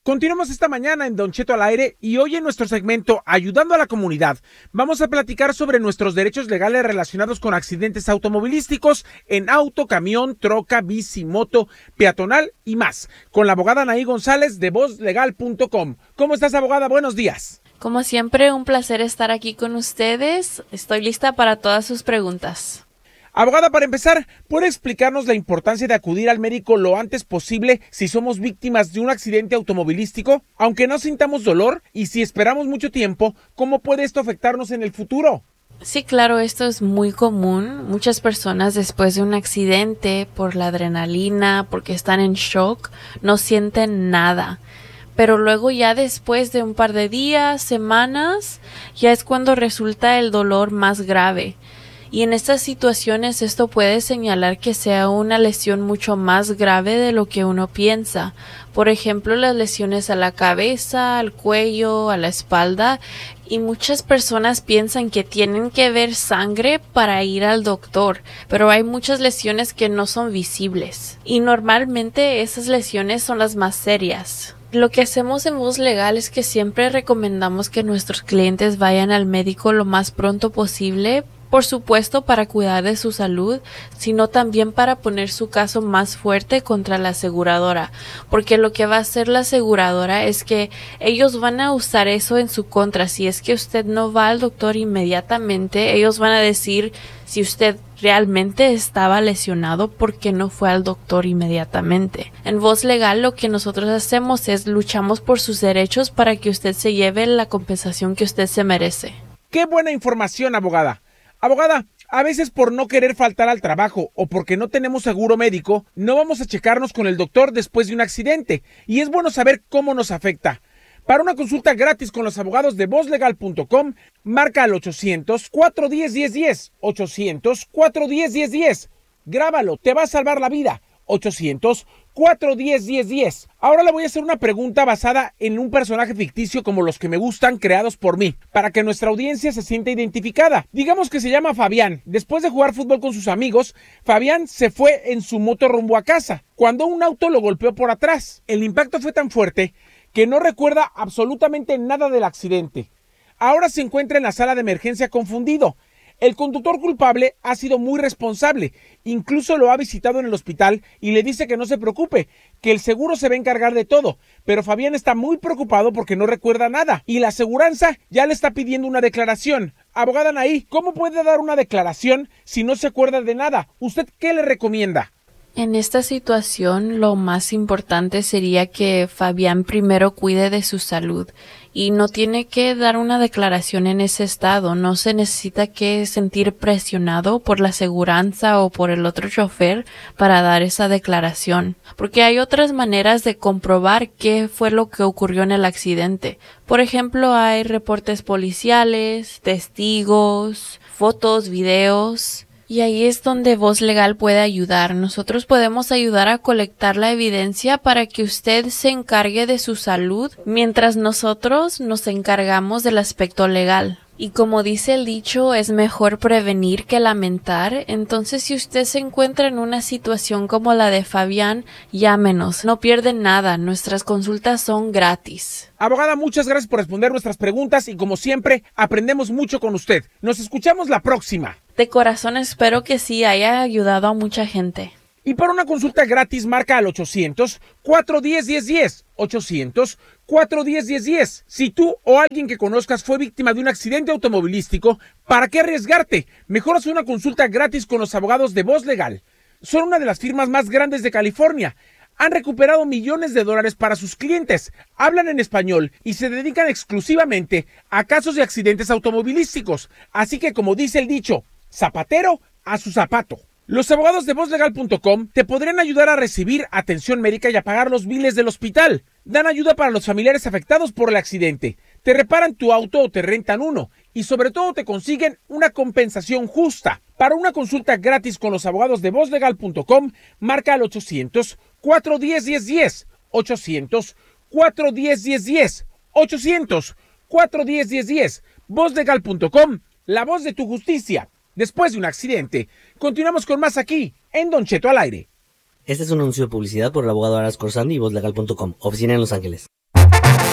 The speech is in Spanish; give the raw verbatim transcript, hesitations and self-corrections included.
Continuamos esta mañana en Don Cheto al aire y hoy en nuestro segmento Ayudando a la Comunidad vamos a platicar sobre nuestros derechos legales relacionados con accidentes automovilísticos en auto, camión, troca, bici, moto, peatonal y más, con la abogada Anaí González de voz legal punto com. ¿Cómo estás, abogada? Buenos días. Como siempre, un placer estar aquí con ustedes. Estoy lista para todas sus preguntas. Abogada, para empezar, ¿puede explicarnos la importancia de acudir al médico lo antes posible si somos víctimas de un accidente automovilístico? Aunque no sintamos dolor y si esperamos mucho tiempo, ¿cómo puede esto afectarnos en el futuro? Sí, claro, esto es muy común. Muchas personas después de un accidente, por la adrenalina, porque están en shock, no sienten nada. Pero luego ya después de un par de días, semanas, ya es cuando resulta el dolor más grave. Y en estas situaciones esto puede señalar que sea una lesión mucho más grave de lo que uno piensa. Por ejemplo, las lesiones a la cabeza, al cuello, a la espalda. Y muchas personas piensan que tienen que ver sangre para ir al doctor, pero hay muchas lesiones que no son visibles. Y normalmente esas lesiones son las más serias. Lo que hacemos en Voz Legal es que siempre recomendamos que nuestros clientes vayan al médico lo más pronto posible. Por supuesto, para cuidar de su salud, sino también para poner su caso más fuerte contra la aseguradora, porque lo que va a hacer la aseguradora es que ellos van a usar eso en su contra. Si es que usted no va al doctor inmediatamente, ellos van a decir si usted realmente estaba lesionado porque no fue al doctor inmediatamente. En Voz Legal lo que nosotros hacemos es luchamos por sus derechos para que usted se lleve la compensación que usted se merece. ¡Qué buena información, abogada! Abogada, a veces por no querer faltar al trabajo o porque no tenemos seguro médico, no vamos a checarnos con el doctor después de un accidente y es bueno saber cómo nos afecta. Para una consulta gratis con los abogados de voz legal punto com, marca al ochocientos, cuatro uno cero, uno cero uno cero, ochocientos, cuatro uno cero, uno cero uno cero. Grábalo, te va a salvar la vida. ochocientos, cuatro uno cero, uno cero uno cero. Ahora le voy a hacer una pregunta basada en un personaje ficticio como los que me gustan, creados por mí, para que nuestra audiencia se sienta identificada. Digamos que se llama Fabián. Después de jugar fútbol con sus amigos, Fabián se fue en su moto rumbo a casa, cuando un auto lo golpeó por atrás. El impacto fue tan fuerte que no recuerda absolutamente nada del accidente. Ahora se encuentra en la sala de emergencia confundido. El conductor culpable ha sido muy responsable, incluso lo ha visitado en el hospital y le dice que no se preocupe, que el seguro se va a encargar de todo, pero Fabián está muy preocupado porque no recuerda nada y la aseguranza ya le está pidiendo una declaración. Abogada Anaí, ¿cómo puede dar una declaración si no se acuerda de nada? ¿Usted qué le recomienda? En esta situación, lo más importante sería que Fabián primero cuide de su salud y no tiene que dar una declaración en ese estado. No se necesita que sentir presionado por la aseguranza o por el otro chofer para dar esa declaración, porque hay otras maneras de comprobar qué fue lo que ocurrió en el accidente. Por ejemplo, hay reportes policiales, testigos, fotos, videos. Y ahí es donde Voz Legal puede ayudar. Nosotros podemos ayudar a colectar la evidencia para que usted se encargue de su salud, mientras nosotros nos encargamos del aspecto legal. Y como dice el dicho, es mejor prevenir que lamentar. Entonces, si usted se encuentra en una situación como la de Fabián, llámenos. No pierden nada. Nuestras consultas son gratis. Abogada, muchas gracias por responder nuestras preguntas y como siempre, aprendemos mucho con usted. Nos escuchamos la próxima. De corazón espero que sí haya ayudado a mucha gente. Y para una consulta gratis, marca al ochocientos, cuatro uno cero, uno cero uno cero. ochocientos, cuatro uno cero, uno cero uno cero. Si tú o alguien que conozcas fue víctima de un accidente automovilístico, ¿para qué arriesgarte? Mejor haz una consulta gratis con los abogados de Voz Legal. Son una de las firmas más grandes de California. Han recuperado millones de dólares para sus clientes, hablan en español y se dedican exclusivamente a casos de accidentes automovilísticos. Así que, como dice el dicho, zapatero a su zapato. Los abogados de voz legal punto com te podrían ayudar a recibir atención médica y a pagar los biles del hospital. Dan ayuda para los familiares afectados por el accidente. Te reparan tu auto o te rentan uno. Y sobre todo te consiguen una compensación justa. Para una consulta gratis con los abogados de voz legal punto com, marca al ochocientos, cuatro uno cero, uno cero uno cero. ochocientos, cuatro uno cero, uno cero uno cero. ochocientos, cuatro uno cero, uno cero uno cero. voz legal punto com, la voz de tu justicia. Después de un accidente, continuamos con más aquí, en Don Cheto al aire. Este es un anuncio de publicidad por el abogado Aras Corsandi y voz legal punto com, oficina en Los Ángeles.